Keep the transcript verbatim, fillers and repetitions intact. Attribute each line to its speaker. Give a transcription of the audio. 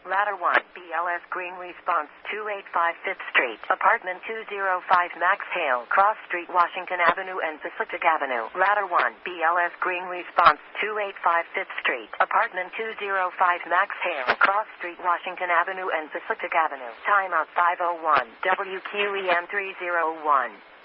Speaker 1: Ladder one, B L S Green Response, two eighty-five Fifth Street, Apartment two oh five Max Hale, Cross Street, Washington Avenue and Pacific Avenue. Ladder one, B L S Green Response, two eighty-five Fifth Street, Apartment two oh five Max Hale, Cross Street, Washington Avenue and Pacific Avenue. Timeout five oh one, W Q E M three oh one.